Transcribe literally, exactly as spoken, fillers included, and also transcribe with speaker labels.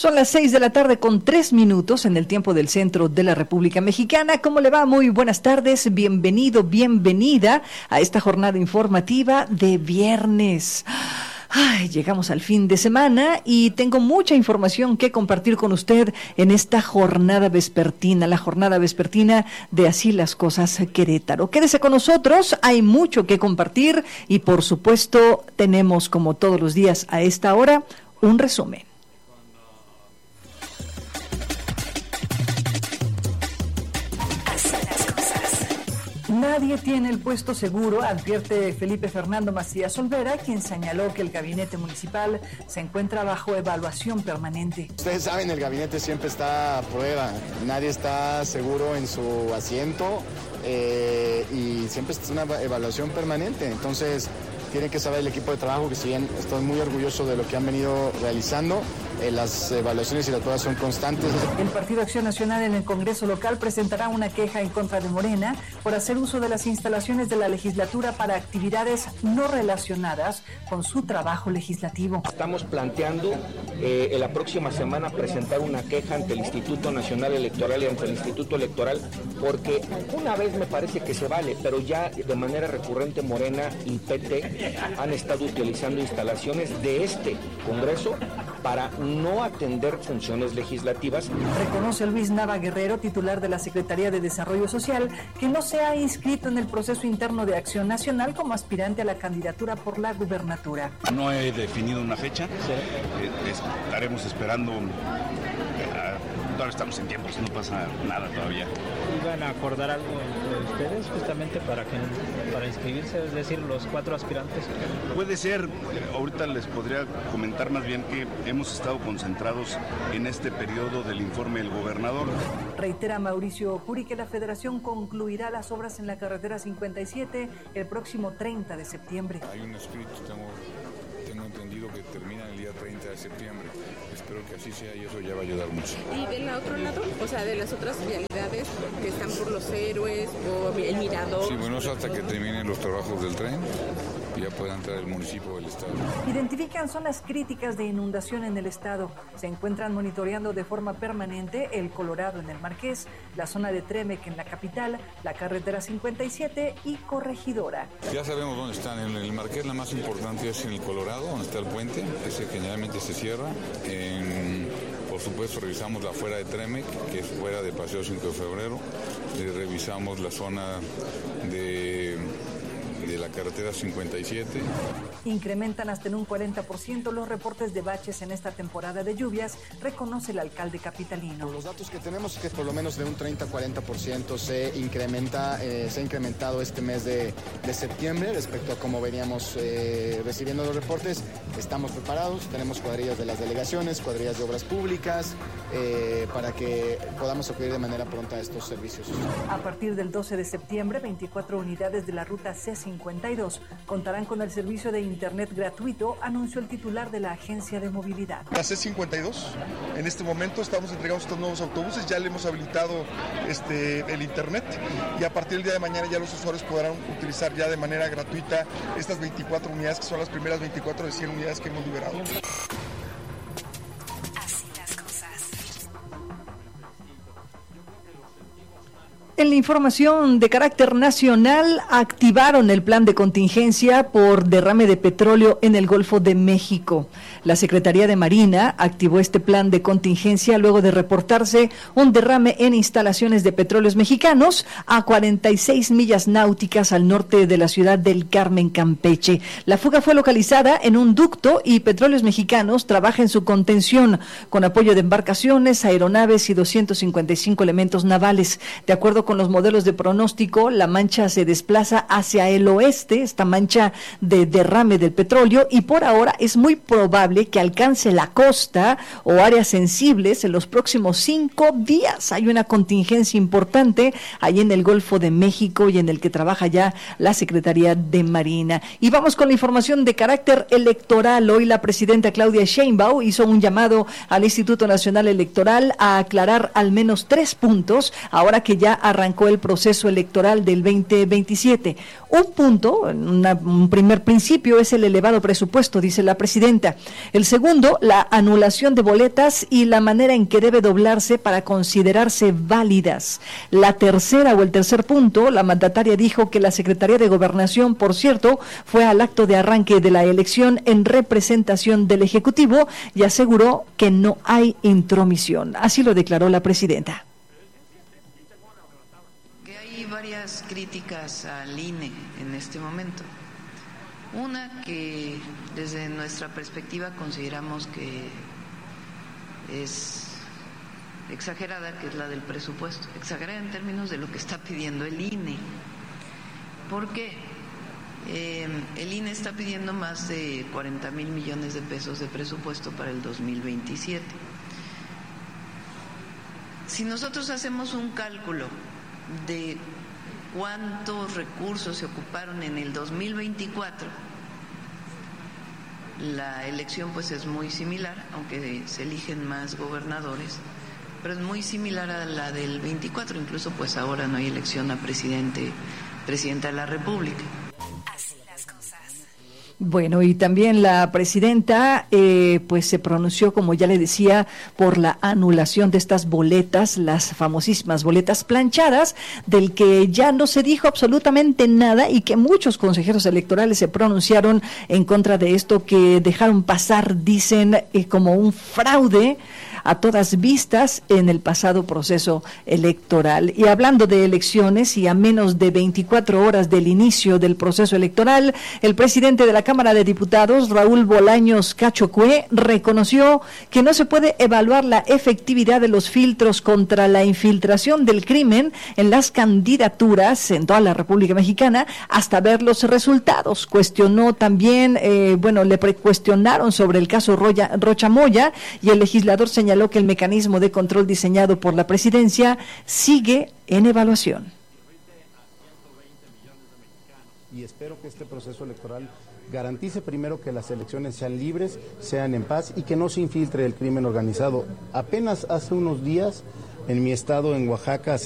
Speaker 1: Son las seis de la tarde con tres minutos en el tiempo del centro de la República Mexicana. ¿Cómo le va? Muy buenas tardes. Bienvenido, bienvenida a esta jornada informativa de viernes. Ay, llegamos al fin de semana y tengo mucha información que compartir con usted en esta jornada vespertina, la jornada vespertina de Así las Cosas Querétaro. Quédese con nosotros, hay mucho que compartir y por supuesto tenemos, como todos los días a esta hora, un resumen. Nadie tiene el puesto seguro, advierte Felipe Fernando Macías Olvera, quien señaló que el gabinete municipal se encuentra bajo evaluación permanente.
Speaker 2: Ustedes saben, el gabinete siempre está a prueba, nadie está seguro en su asiento eh, y siempre es una evaluación permanente, entonces tienen que saber el equipo de trabajo que si bien estoy muy orgulloso de lo que han venido realizando, eh, las evaluaciones y las pruebas son constantes.
Speaker 1: El Partido Acción Nacional en el Congreso local presentará una queja en contra de Morena por hacer uso de las instalaciones de la legislatura para actividades no relacionadas con su trabajo legislativo.
Speaker 3: Estamos planteando eh, en la próxima semana presentar una queja ante el Instituto Nacional Electoral y ante el Instituto Electoral, porque una vez me parece que se vale, pero ya de manera recurrente Morena y P T han estado utilizando instalaciones de este Congreso para no atender funciones legislativas.
Speaker 1: Reconoce Luis Nava Guerrero, titular de la Secretaría de Desarrollo Social, que no se ha inscrito en el proceso interno de Acción Nacional como aspirante a la candidatura por la gubernatura.
Speaker 4: No he definido una fecha, sí. eh, estaremos esperando, eh, todavía estamos en tiempos, no pasa nada todavía.
Speaker 5: ¿Iban a acordar algo entre ustedes justamente para que para inscribirse, es decir, los cuatro aspirantes?
Speaker 4: Puede ser, ahorita les podría comentar más bien que hemos estado concentrados en este periodo del informe del gobernador.
Speaker 1: Reitera Mauricio Curi que la Federación concluirá las obras en la carretera cincuenta y siete el próximo treinta de septiembre.
Speaker 6: Hay un escrito, tengo, tengo entendido que termina el día treinta de septiembre. Espero que así sea y eso ya va a ayudar mucho.
Speaker 7: Y del otro lado, o sea, de las otras vialidades que están por los héroes o el mirador.
Speaker 6: Sí, bueno, es hasta que terminen los trabajos del tren, ya pueda entrar el municipio o el estado.
Speaker 1: Identifican zonas críticas de inundación en el estado. Se encuentran monitoreando de forma permanente el Colorado en el Marqués, la zona de Tremec en la capital, la carretera cincuenta y siete y Corregidora.
Speaker 6: Ya sabemos dónde están. En el Marqués la más importante es en el Colorado, donde está el puente, ese generalmente se cierra. En, por supuesto, revisamos la fuera de Tremec, que es fuera de Paseo cinco de febrero. Eh, revisamos la zona de... de la carretera cincuenta y siete.
Speaker 1: Incrementan hasta en un cuarenta por ciento los reportes de baches en esta temporada de lluvias, reconoce el alcalde capitalino.
Speaker 2: Los datos que tenemos es que por lo menos de un treinta a cuarenta por ciento se incrementa, eh, se ha incrementado este mes de, de septiembre respecto a cómo veníamos eh, recibiendo los reportes. Estamos preparados, tenemos cuadrillas de las delegaciones, cuadrillas de obras públicas, eh, para que podamos acudir de manera pronta a estos servicios.
Speaker 1: A partir del doce de septiembre, veinticuatro unidades de la ruta C cincuenta y dos contarán con el servicio de internet gratuito, anunció el titular de la Agencia de Movilidad.
Speaker 8: La C cincuenta y dos, en este momento estamos entregando estos nuevos autobuses, ya le hemos habilitado este, el internet y a partir del día de mañana ya los usuarios podrán utilizar ya de manera gratuita estas veinticuatro unidades, que son las primeras veinticuatro de cien unidades que hemos liberado.
Speaker 1: En la información de carácter nacional, activaron el plan de contingencia por derrame de petróleo en el Golfo de México. La Secretaría de Marina activó este plan de contingencia luego de reportarse un derrame en instalaciones de petróleos mexicanos a cuarenta y seis millas náuticas al norte de la ciudad del Carmen, Campeche. La fuga fue localizada en un ducto y Petróleos Mexicanos trabaja en su contención con apoyo de embarcaciones, aeronaves y doscientos cincuenta y cinco elementos navales. De acuerdo con los modelos de pronóstico, la mancha se desplaza hacia el oeste, esta mancha de derrame del petróleo, y por ahora es muy probable que alcance la costa o áreas sensibles en los próximos cinco días. Hay una contingencia importante ahí en el Golfo de México y en el que trabaja ya la Secretaría de Marina. Y vamos con la información de carácter electoral. Hoy la presidenta Claudia Sheinbaum hizo un llamado al Instituto Nacional Electoral a aclarar al menos tres puntos, ahora que ya ha arrancó el proceso electoral del veinte veintisiete. Un punto, una, un primer principio es el elevado presupuesto, dice la presidenta. El segundo, la anulación de boletas y la manera en que debe doblarse para considerarse válidas. La tercera o el tercer punto, la mandataria dijo que la Secretaría de Gobernación, por cierto, fue al acto de arranque de la elección en representación del Ejecutivo y aseguró que no hay intromisión. Así lo declaró la presidenta.
Speaker 9: Que hay varias críticas al I N E en este momento. Una que desde nuestra perspectiva consideramos que es exagerada, que es la del presupuesto. Exagerada en términos de lo que está pidiendo el I N E. ¿Por qué? Eh, el I N E está pidiendo más de cuarenta mil millones de pesos de presupuesto para el dos mil veintisiete. Si nosotros hacemos un cálculo de cuántos recursos se ocuparon en el dos mil veinticuatro, la elección pues es muy similar, aunque se eligen más gobernadores, pero es muy similar a la del veinticuatro, incluso pues ahora no hay elección a presidente, presidenta de la República.
Speaker 1: Bueno, y también la presidenta eh, pues se pronunció, como ya le decía, por la anulación de estas boletas, las famosísimas boletas planchadas, del que ya no se dijo absolutamente nada y que muchos consejeros electorales se pronunciaron en contra de esto, que dejaron pasar, dicen, eh, como un fraude a todas vistas en el pasado proceso electoral. Y hablando de elecciones y a menos de veinticuatro horas del inicio del proceso electoral, el presidente de la Cámara de Diputados, Raúl Bolaños Cachocue, reconoció que no se puede evaluar la efectividad de los filtros contra la infiltración del crimen en las candidaturas en toda la República Mexicana hasta ver los resultados. Cuestionó también, eh, bueno, le cuestionaron sobre el caso Roya, Rocha Moya, y el legislador señaló que el mecanismo de control diseñado por la presidencia sigue en evaluación.
Speaker 10: Y espero que este proceso electoral garantice primero que las elecciones sean libres, sean en paz y que no se infiltre el crimen organizado. Apenas hace unos días en mi estado, en Oaxaca,